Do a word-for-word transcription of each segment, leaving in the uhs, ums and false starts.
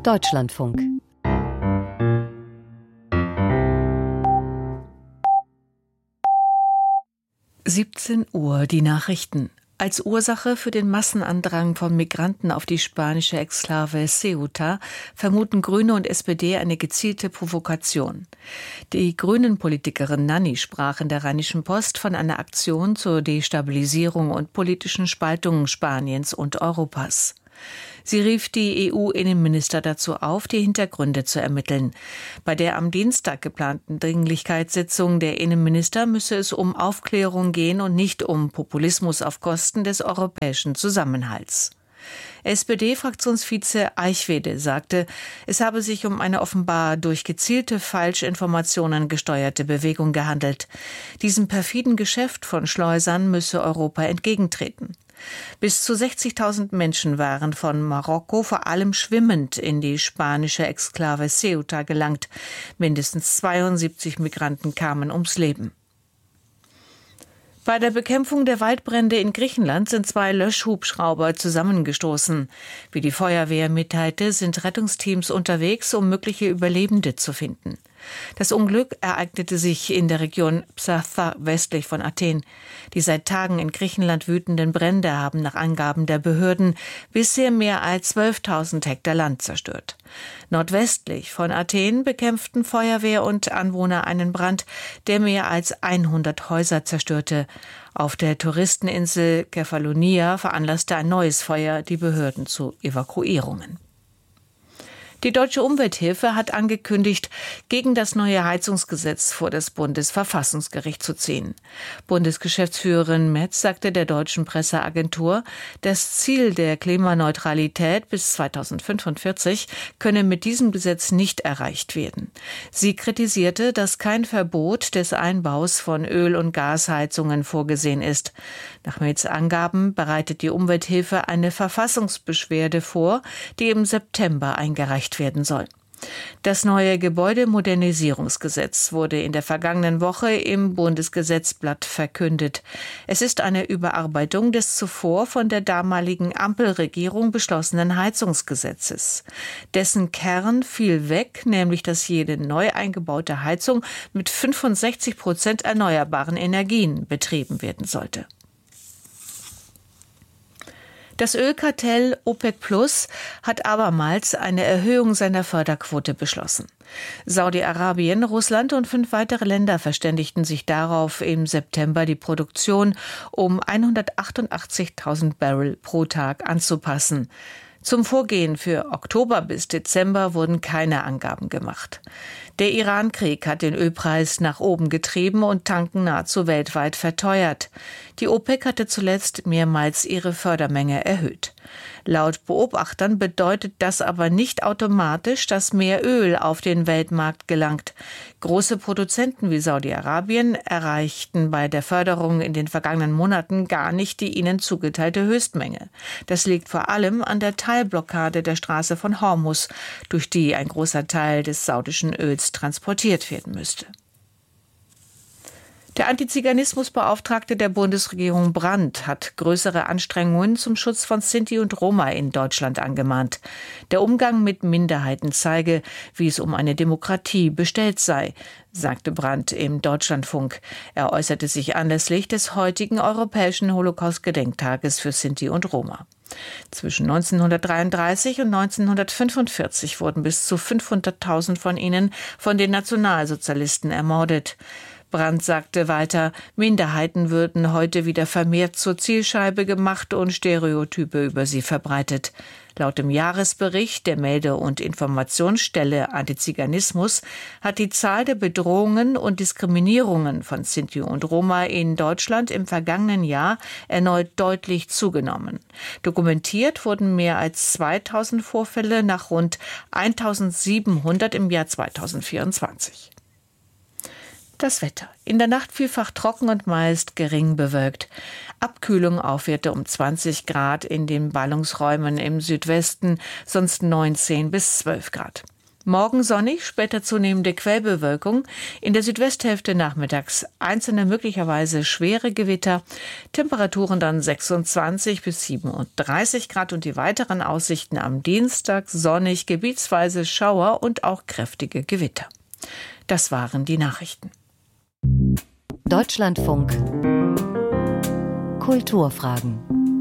Deutschlandfunk. siebzehn Uhr, die Nachrichten. Als Ursache für den Massenandrang von Migranten auf die spanische Exklave Ceuta vermuten Grüne und S P D eine gezielte Provokation. Die Grünen-Politikerin Nanni sprach in der Rheinischen Post von einer Aktion zur Destabilisierung und politischen Spaltung Spaniens und Europas. Sie rief die E U-Innenminister dazu auf, die Hintergründe zu ermitteln. Bei der am Dienstag geplanten Dringlichkeitssitzung der Innenminister müsse es um Aufklärung gehen und nicht um Populismus auf Kosten des europäischen Zusammenhalts. S P D-Fraktionsvize Eichwede sagte, es habe sich um eine offenbar durch gezielte Falschinformationen gesteuerte Bewegung gehandelt. Diesem perfiden Geschäft von Schleusern müsse Europa entgegentreten. Bis zu sechzigtausend Menschen waren von Marokko vor allem schwimmend in die spanische Exklave Ceuta gelangt. Mindestens zweiundsiebzig Migranten kamen ums Leben. Bei der Bekämpfung der Waldbrände in Griechenland sind zwei Löschhubschrauber zusammengestoßen. Wie die Feuerwehr mitteilte, sind Rettungsteams unterwegs, um mögliche Überlebende zu finden. Das Unglück ereignete sich in der Region Psatha westlich von Athen. Die seit Tagen in Griechenland wütenden Brände haben nach Angaben der Behörden bisher mehr als zwölftausend Hektar Land zerstört. Nordwestlich von Athen bekämpften Feuerwehr und Anwohner einen Brand, der mehr als hundert Häuser zerstörte. Auf der Touristeninsel Kefalonia veranlasste ein neues Feuer die Behörden zu Evakuierungen. Die Deutsche Umwelthilfe hat angekündigt, gegen das neue Heizungsgesetz vor das Bundesverfassungsgericht zu ziehen. Bundesgeschäftsführerin Metz sagte der deutschen Presseagentur, das Ziel der Klimaneutralität bis zweitausendfünfundvierzig könne mit diesem Gesetz nicht erreicht werden. Sie kritisierte, dass kein Verbot des Einbaus von Öl- und Gasheizungen vorgesehen ist. Nach Metz' Angaben bereitet die Umwelthilfe eine Verfassungsbeschwerde vor, die im September eingereicht werden soll. Das neue Gebäudemodernisierungsgesetz wurde in der vergangenen Woche im Bundesgesetzblatt verkündet. Es ist eine Überarbeitung des zuvor von der damaligen Ampelregierung beschlossenen Heizungsgesetzes. Dessen Kern fiel weg, nämlich dass jede neu eingebaute Heizung mit fünfundsechzig Prozent erneuerbaren Energien betrieben werden sollte. Das Ölkartell OPEC Plus hat abermals eine Erhöhung seiner Förderquote beschlossen. Saudi-Arabien, Russland und fünf weitere Länder verständigten sich darauf, im September die Produktion um hundertachtundachtzigtausend Barrel pro Tag anzupassen. Zum Vorgehen für Oktober bis Dezember wurden keine Angaben gemacht. Der Iran-Krieg hat den Ölpreis nach oben getrieben und Tanken nahezu weltweit verteuert. Die OPEC hatte zuletzt mehrmals ihre Fördermenge erhöht. Laut Beobachtern bedeutet das aber nicht automatisch, dass mehr Öl auf den Weltmarkt gelangt. Große Produzenten wie Saudi-Arabien erreichten bei der Förderung in den vergangenen Monaten gar nicht die ihnen zugeteilte Höchstmenge. Das liegt vor allem an der Teilblockade der Straße von Hormuz, durch die ein großer Teil des saudischen Öls transportiert werden müsste. Der Antiziganismusbeauftragte der Bundesregierung Brandt hat größere Anstrengungen zum Schutz von Sinti und Roma in Deutschland angemahnt. Der Umgang mit Minderheiten zeige, wie es um eine Demokratie bestellt sei, sagte Brandt im Deutschlandfunk. Er äußerte sich anlässlich des heutigen Europäischen Holocaust-Gedenktages für Sinti und Roma. Zwischen neunzehnhundertdreiunddreißig und neunzehnhundertfünfundvierzig wurden bis zu fünfhunderttausend von ihnen von den Nationalsozialisten ermordet. Brandt sagte weiter, Minderheiten würden heute wieder vermehrt zur Zielscheibe gemacht und Stereotype über sie verbreitet. Laut dem Jahresbericht der Melde- und Informationsstelle Antiziganismus hat die Zahl der Bedrohungen und Diskriminierungen von Sinti und Roma in Deutschland im vergangenen Jahr erneut deutlich zugenommen. Dokumentiert wurden mehr als zweitausend Vorfälle nach rund eintausendsiebenhundert im Jahr zweitausendvierundzwanzig. Das Wetter. In der Nacht vielfach trocken und meist gering bewölkt. Abkühlung Aufwerte um zwanzig Grad in den Ballungsräumen im Südwesten, sonst neunzehn bis zwölf Grad. Morgen sonnig, später zunehmende Quellbewölkung. In der Südwesthälfte nachmittags einzelne möglicherweise schwere Gewitter. Temperaturen dann sechsundzwanzig bis siebenunddreißig Grad und die weiteren Aussichten am Dienstag sonnig, gebietsweise Schauer und auch kräftige Gewitter. Das waren die Nachrichten. Deutschlandfunk. Kulturfragen.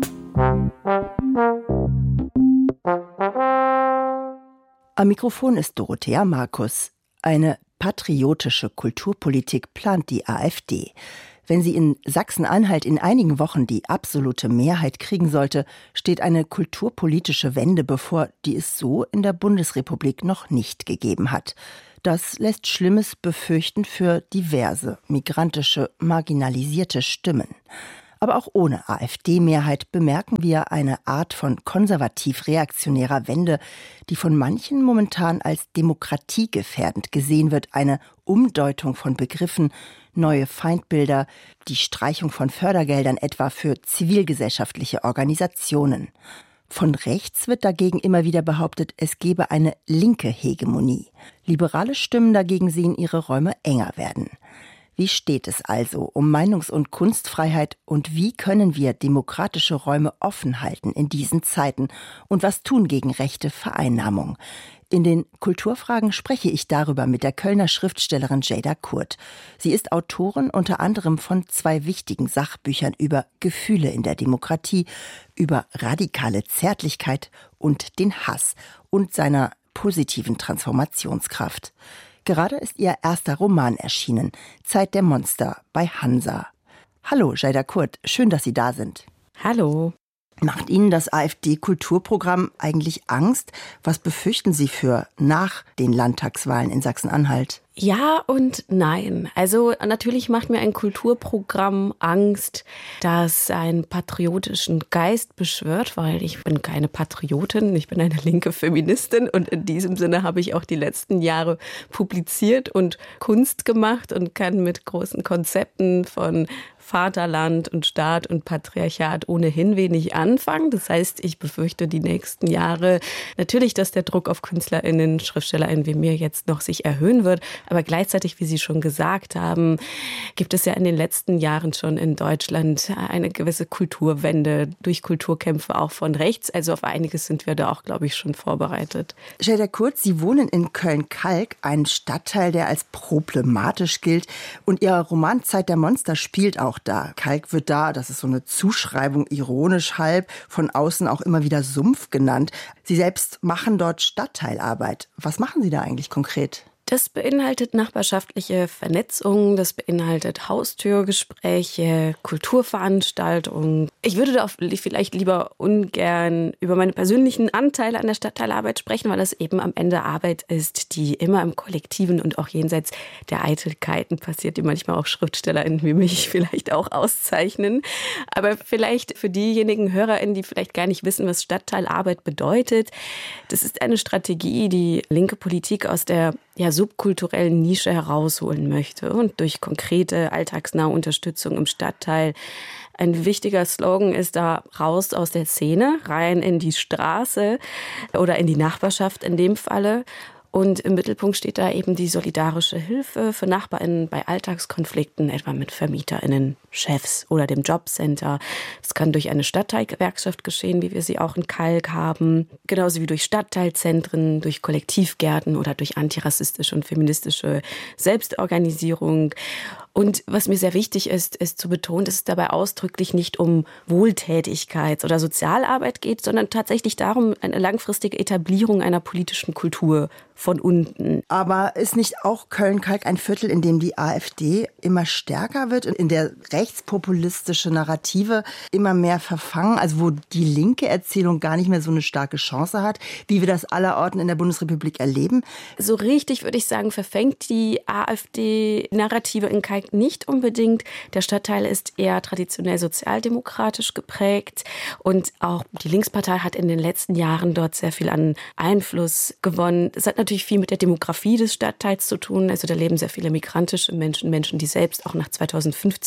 Am Mikrofon ist Dorothea Markus. Eine patriotische Kulturpolitik plant die AfD. Wenn sie in Sachsen-Anhalt in einigen Wochen die absolute Mehrheit kriegen sollte, steht eine kulturpolitische Wende bevor, die es so in der Bundesrepublik noch nicht gegeben hat. Das lässt Schlimmes befürchten für diverse, migrantische, marginalisierte Stimmen. Aber auch ohne AfD-Mehrheit bemerken wir eine Art von konservativ-reaktionärer Wende, die von manchen momentan als demokratiegefährdend gesehen wird. Eine Umdeutung von Begriffen, neue Feindbilder, die Streichung von Fördergeldern etwa für zivilgesellschaftliche Organisationen. Von rechts wird dagegen immer wieder behauptet, es gebe eine linke Hegemonie. Liberale Stimmen dagegen sehen ihre Räume enger werden. Wie steht es also um Meinungs- und Kunstfreiheit und wie können wir demokratische Räume offen halten in diesen Zeiten und was tun gegen rechte Vereinnahmung? In den Kulturfragen spreche ich darüber mit der Kölner Schriftstellerin Jada Kurt. Sie ist Autorin unter anderem von zwei wichtigen Sachbüchern über Gefühle in der Demokratie, über radikale Zärtlichkeit und den Hass und seiner positiven Transformationskraft. Gerade ist ihr erster Roman erschienen, Zeit der Monster bei Hansa. Hallo, Jada Kurt, schön, dass Sie da sind. Hallo. Macht Ihnen das AfD-Kulturprogramm eigentlich Angst? Was befürchten Sie für nach den Landtagswahlen in Sachsen-Anhalt? Ja und nein. Also natürlich macht mir ein Kulturprogramm Angst, das einen patriotischen Geist beschwört, weil ich bin keine Patriotin, ich bin eine linke Feministin und in diesem Sinne habe ich auch die letzten Jahre publiziert und Kunst gemacht und kann mit großen Konzepten von Vaterland und Staat und Patriarchat ohnehin wenig anfangen. Das heißt, ich befürchte die nächsten Jahre natürlich, dass der Druck auf KünstlerInnen, SchriftstellerInnen wie mir jetzt noch sich erhöhen wird. Aber gleichzeitig, wie Sie schon gesagt haben, gibt es ja in den letzten Jahren schon in Deutschland eine gewisse Kulturwende durch Kulturkämpfe auch von rechts. Also auf einiges sind wir da auch, glaube ich, schon vorbereitet. Jada Kurt, Sie wohnen in Köln-Kalk, ein Stadtteil, der als problematisch gilt. Und Ihr Roman Zeit der Monster spielt auch da. Kalk wird da, das ist so eine Zuschreibung, ironisch halb, von außen auch immer wieder Sumpf genannt. Sie selbst machen dort Stadtteilarbeit. Was machen Sie da eigentlich konkret? Das beinhaltet nachbarschaftliche Vernetzung, das beinhaltet Haustürgespräche, Kulturveranstaltungen. Ich würde da vielleicht lieber ungern über meine persönlichen Anteile an der Stadtteilarbeit sprechen, weil es eben am Ende Arbeit ist, die immer im Kollektiven und auch jenseits der Eitelkeiten passiert, die manchmal auch SchriftstellerInnen wie mich vielleicht auch auszeichnen. Aber vielleicht für diejenigen HörerInnen, die vielleicht gar nicht wissen, was Stadtteilarbeit bedeutet, das ist eine Strategie, die linke Politik aus der ja, subkulturellen Nische herausholen möchte und durch konkrete, alltagsnahe Unterstützung im Stadtteil. Ein wichtiger Slogan ist da raus aus der Szene, rein in die Straße oder in die Nachbarschaft in dem Falle. Und im Mittelpunkt steht da eben die solidarische Hilfe für NachbarInnen bei Alltagskonflikten, etwa mit VermieterInnen, Chefs oder dem Jobcenter. Es kann durch eine Stadtteilgewerkschaft geschehen, wie wir sie auch in Kalk haben. Genauso wie durch Stadtteilzentren, durch Kollektivgärten oder durch antirassistische und feministische Selbstorganisierung. Und was mir sehr wichtig ist, ist zu betonen, dass es dabei ausdrücklich nicht um Wohltätigkeits- oder Sozialarbeit geht, sondern tatsächlich darum, eine langfristige Etablierung einer politischen Kultur von unten. Aber ist nicht auch Köln-Kalk ein Viertel, in dem die AfD immer stärker wird, in der rechtspopulistische Narrative immer mehr verfangen, also wo die linke Erzählung gar nicht mehr so eine starke Chance hat, wie wir das allerorten in der Bundesrepublik erleben? So richtig, würde ich sagen, verfängt die AfD-Narrative in Kalk nicht unbedingt. Der Stadtteil ist eher traditionell sozialdemokratisch geprägt und auch die Linkspartei hat in den letzten Jahren dort sehr viel an Einfluss gewonnen. Es hat natürlich viel mit der Demografie des Stadtteils zu tun. Also da leben sehr viele migrantische Menschen, Menschen, die selbst auch nach zweitausendfünfzehn nach Deutschland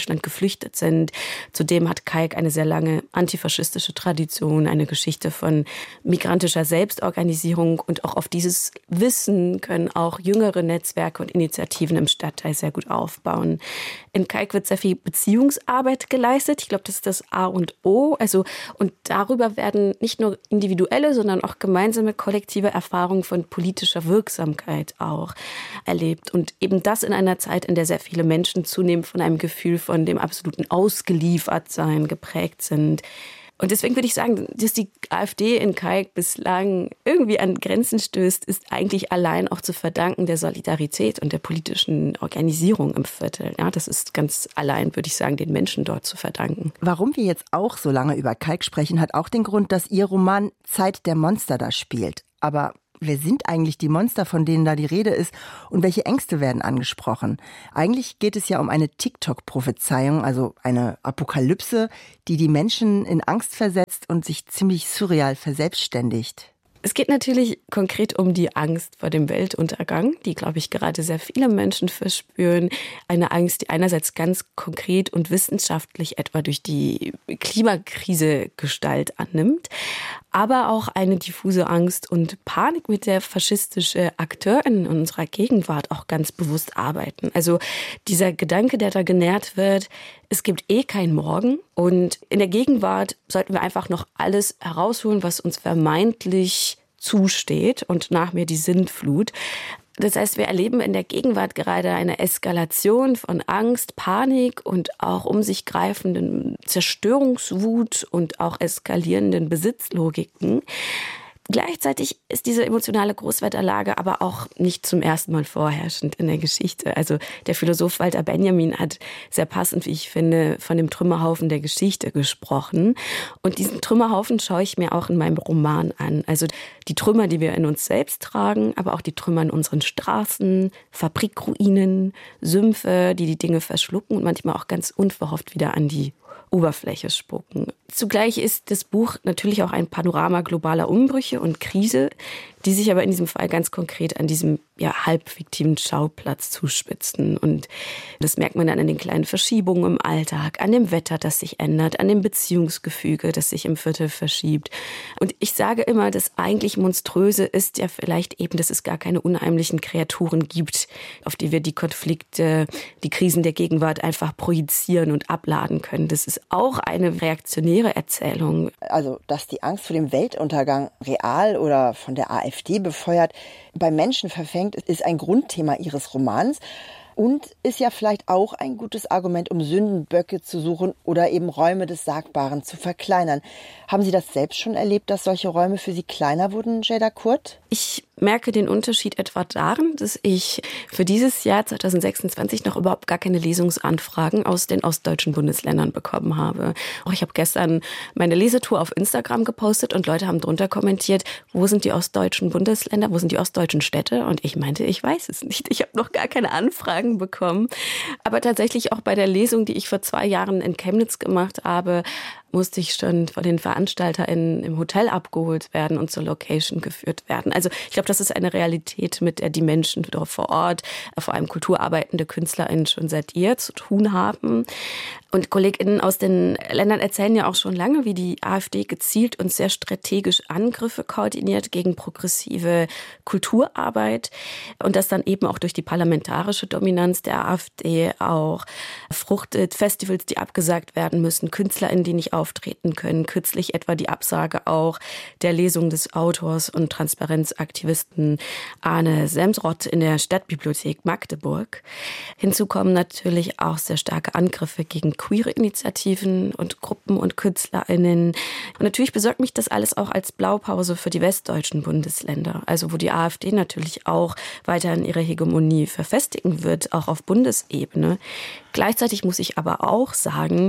Deutschland geflüchtet sind. Zudem hat Kalk eine sehr lange antifaschistische Tradition, eine Geschichte von migrantischer Selbstorganisierung und auch auf dieses Wissen können auch jüngere Netzwerke und Initiativen im Stadtteil sehr gut aufbauen. In Kalk wird sehr viel Beziehungsarbeit geleistet. Ich glaube, das ist das A und O. Also, und darüber werden nicht nur individuelle, sondern auch gemeinsame kollektive Erfahrungen von politischer Wirksamkeit auch erlebt. Und eben das in einer Zeit, in der sehr viele Menschen zunehmend von einem Gefühl von dem absoluten Ausgeliefertsein geprägt sind. Und deswegen würde ich sagen, dass die AfD in Kalk bislang irgendwie an Grenzen stößt, ist eigentlich allein auch zu verdanken der Solidarität und der politischen Organisierung im Viertel. Ja, das ist ganz allein, würde ich sagen, den Menschen dort zu verdanken. Warum wir jetzt auch so lange über Kalk sprechen, hat auch den Grund, dass Ihr Roman Zeit der Monster da spielt. Aber wer sind eigentlich die Monster, von denen da die Rede ist und welche Ängste werden angesprochen? Eigentlich geht es ja um eine TikTok-Prophezeiung, also eine Apokalypse, die die Menschen in Angst versetzt und sich ziemlich surreal verselbstständigt. Es geht natürlich konkret um die Angst vor dem Weltuntergang, die, glaube ich, gerade sehr viele Menschen verspüren. Eine Angst, die einerseits ganz konkret und wissenschaftlich etwa durch die Klimakrise Gestalt annimmt, aber auch eine diffuse Angst und Panik, mit der faschistische Akteure in unserer Gegenwart auch ganz bewusst arbeiten. Also dieser Gedanke, der da genährt wird, es gibt eh kein Morgen und in der Gegenwart sollten wir einfach noch alles herausholen, was uns vermeintlich zusteht und nach mir die Sintflut. Das heißt, wir erleben in der Gegenwart gerade eine Eskalation von Angst, Panik und auch um sich greifenden Zerstörungswut und auch eskalierenden Besitzlogiken. Gleichzeitig ist diese emotionale Großwetterlage aber auch nicht zum ersten Mal vorherrschend in der Geschichte. Also der Philosoph Walter Benjamin hat sehr passend, wie ich finde, von dem Trümmerhaufen der Geschichte gesprochen. Und diesen Trümmerhaufen schaue ich mir auch in meinem Roman an. Also die Trümmer, die wir in uns selbst tragen, aber auch die Trümmer in unseren Straßen, Fabrikruinen, Sümpfe, die die Dinge verschlucken und manchmal auch ganz unverhofft wieder an die Oberfläche spucken. Zugleich ist das Buch natürlich auch ein Panorama globaler Umbrüche und Krise, die sich aber in diesem Fall ganz konkret an diesem ja, halbfiktiven Schauplatz zuspitzen. Und das merkt man dann an den kleinen Verschiebungen im Alltag, an dem Wetter, das sich ändert, an dem Beziehungsgefüge, das sich im Viertel verschiebt. Und ich sage immer, das eigentlich Monströse ist ja vielleicht eben, dass es gar keine unheimlichen Kreaturen gibt, auf die wir die Konflikte, die Krisen der Gegenwart einfach projizieren und abladen können. Das ist auch eine reaktionäre Erzählung. Also, dass die Angst vor dem Weltuntergang real oder von der AfD befeuert bei Menschen verfängt, ist ein Grundthema Ihres Romans und ist ja vielleicht auch ein gutes Argument, um Sündenböcke zu suchen oder eben Räume des Sagbaren zu verkleinern. Haben Sie das selbst schon erlebt, dass solche Räume für Sie kleiner wurden, Jada Kurt? Ich merke den Unterschied etwa darin, dass ich für dieses Jahr zwanzig sechsundzwanzig noch überhaupt gar keine Lesungsanfragen aus den ostdeutschen Bundesländern bekommen habe. Auch ich habe gestern meine Lesetour auf Instagram gepostet und Leute haben drunter kommentiert, wo sind die ostdeutschen Bundesländer, wo sind die ostdeutschen Städte? Und ich meinte, ich weiß es nicht. Ich habe noch gar keine Anfragen bekommen. Aber tatsächlich auch bei der Lesung, die ich vor zwei Jahren in Chemnitz gemacht habe, musste ich schon von den VeranstalterInnen im Hotel abgeholt werden und zur Location geführt werden. Also ich glaube, das ist eine Realität, mit der die Menschen dort vor Ort, vor allem kulturarbeitende KünstlerInnen, schon seit ihr zu tun haben. Und KollegInnen aus den Ländern erzählen ja auch schon lange, wie die AfD gezielt und sehr strategisch Angriffe koordiniert gegen progressive Kulturarbeit und das dann eben auch durch die parlamentarische Dominanz der AfD auch fruchtet. Festivals, die abgesagt werden müssen, KünstlerInnen, die nicht auftreten können. Kürzlich etwa die Absage auch der Lesung des Autors und Transparenzaktivisten Arne Semsrott in der Stadtbibliothek Magdeburg. Hinzu kommen natürlich auch sehr starke Angriffe gegen queere Initiativen und Gruppen und KünstlerInnen. Und natürlich besorgt mich das alles auch als Blaupause für die westdeutschen Bundesländer, also wo die AfD natürlich auch weiterhin ihre Hegemonie verfestigen wird, auch auf Bundesebene. Gleichzeitig muss ich aber auch sagen,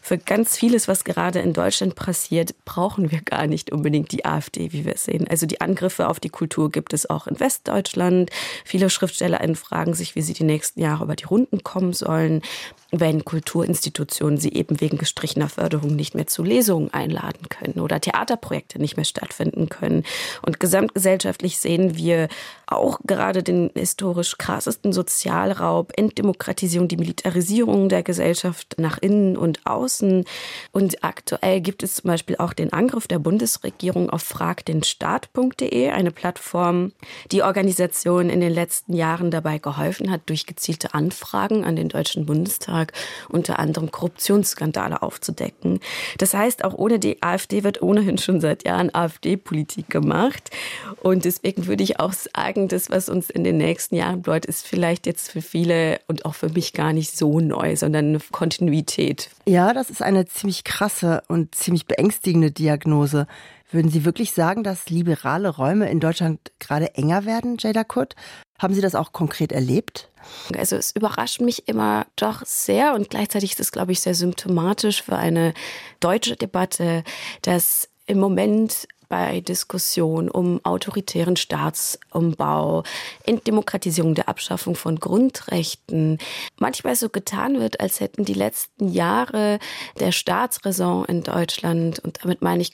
für ganz vieles, was gerade in Deutschland passiert, brauchen wir gar nicht unbedingt die AfD, wie wir es sehen. Also die Angriffe auf die Kultur gibt es auch in Westdeutschland. Viele SchriftstellerInnen fragen sich, wie sie die nächsten Jahre über die Runden kommen sollen, wenn Kulturinstitutionen sie eben wegen gestrichener Förderung nicht mehr zu Lesungen einladen können oder Theaterprojekte nicht mehr stattfinden können. Und gesamtgesellschaftlich sehen wir auch gerade den historisch krassesten Sozialraub, Entdemokratisierung, die Militarisierung der Gesellschaft nach innen und außen. Und aktuell gibt es zum Beispiel auch den Angriff der Bundesregierung auf frag den staat punkt de, eine Plattform, die Organisationen in den letzten Jahren dabei geholfen hat, durch gezielte Anfragen an den Deutschen Bundestag unter anderem Korruptionsskandale aufzudecken. Das heißt, auch ohne die AfD wird ohnehin schon seit Jahren AfD-Politik gemacht. Und deswegen würde ich auch sagen, das, was uns in den nächsten Jahren bedeutet, ist vielleicht jetzt für viele und auch für mich gar nicht so neu, sondern eine Kontinuität. Ja, das ist eine ziemlich krasse und ziemlich beängstigende Diagnose. Würden Sie wirklich sagen, dass liberale Räume in Deutschland gerade enger werden, Ceyda Kurt? Haben Sie das auch konkret erlebt? Also es überrascht mich immer doch sehr und gleichzeitig ist es, glaube ich, sehr symptomatisch für eine deutsche Debatte, dass im Moment bei Diskussionen um autoritären Staatsumbau, Entdemokratisierung, der Abschaffung von Grundrechten manchmal so getan wird, als hätten die letzten Jahre der Staatsräson in Deutschland, und damit meine ich